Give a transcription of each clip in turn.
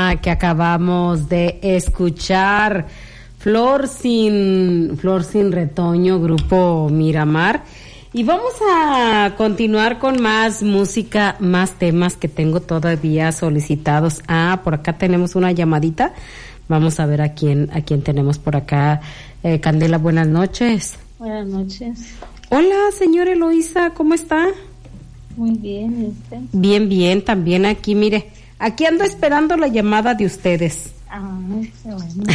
tema que acabamos de escuchar, Flor sin retoño, Grupo Miramar. Y vamos a continuar con más música, más temas que tengo todavía solicitados. Por acá tenemos una llamadita. Vamos a ver a quién tenemos por acá. Candela, buenas noches. Buenas noches. Hola, señora Eloísa, ¿cómo está? Muy bien, ¿y usted? Bien, también aquí, mire, aquí ando esperando la llamada de ustedes. Qué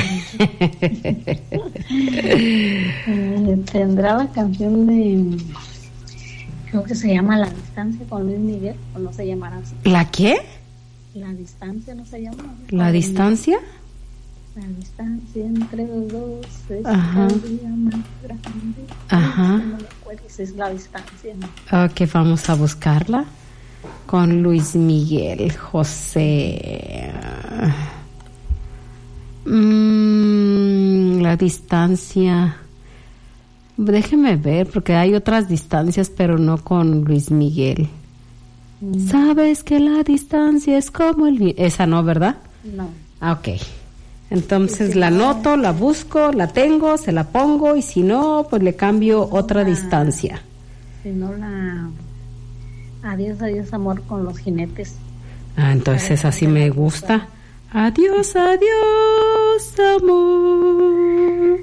bueno. Tendrá la canción de, creo que se llama La Distancia con Luis Miguel, o no se llamará así. ¿La qué? La Distancia, ¿no se llama? ¿La distancia? La distancia entre los dos es cada día más grande. Ajá. No me acuerdo si es La Distancia, ¿no? Ok, vamos a buscarla con Luis Miguel, José. La distancia. Déjeme ver, porque hay otras distancias, pero no con Luis Miguel. Sabes que la distancia es como el... Esa no, ¿verdad? No. Ok. Entonces la anoto, la busco, la tengo, se la pongo y si no, pues le cambio otra distancia. Si no, la Adiós, adiós, amor con los jinetes. Entonces así me gusta. Adiós, adiós, amor.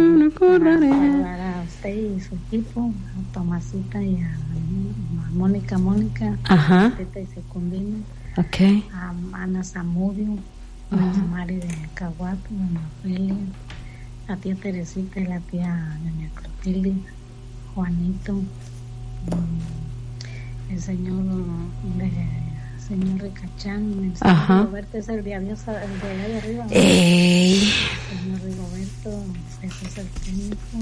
Para usted y su equipo, a Tomasita y a Mónica. Ajá. Teta y Secundina. Ok. A Ana Zamudio. Doña Mari de Caguato, doña Ofelia, la tía Teresita y la tía doña Clotilde, Juanito, el señor Ricachán, el señor Roberto, es el de adiós, el de allá arriba, el señor Rigoberto, ese es el técnico,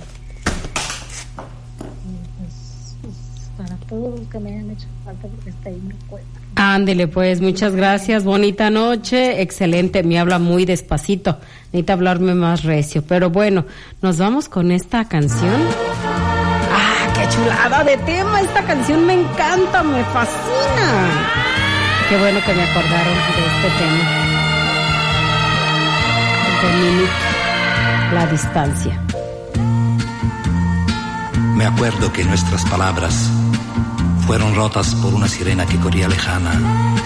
y pues para todos los que me hayan hecho falta, porque está ahí me cuesta. Ándele pues, muchas gracias, bonita noche, excelente, me habla muy despacito, necesita hablarme más recio, pero bueno, nos vamos con esta canción. ¡Qué chulada de tema! Esta canción me encanta, me fascina. Qué bueno que me acordaron de este tema. De Mimi, La Distancia. Me acuerdo que nuestras palabras fueron rotas por una sirena que corría lejana